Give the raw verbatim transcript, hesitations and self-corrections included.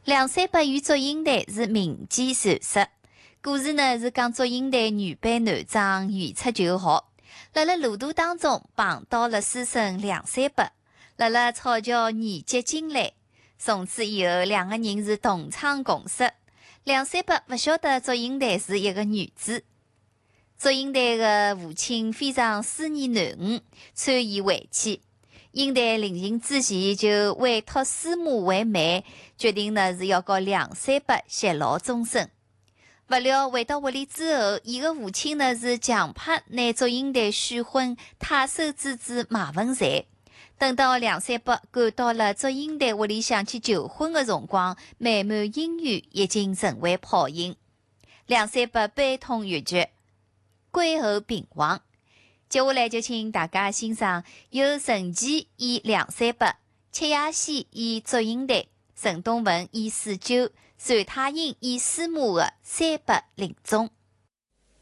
梁山伯与祝英台是民间传说，故事呢是讲祝英台女扮男装，原出旧号，辣辣路途当中碰到了师生梁山伯，辣辣草桥沿结金来，从此以后两个人是同窗共食。梁山伯不晓得祝英台是一个女子，祝英台的父亲非常思念囡恩，参伊为妻。英台临行之前就委托师母为媒，决定呢是要和梁山伯偕老终生。不料回到屋里之后，伊个父亲呢是强迫拿祝英台许婚太守之子马文才。等到梁山伯赶到了祝英台屋里向去求婚的辰光，漫漫姻缘已经成为泡影。梁山伯悲痛欲绝，归后病亡。接下来就请大家欣赏由陈奇演梁山伯、戚雅仙演祝英台、陈东文演水九、单太英演师母的《山伯临终》。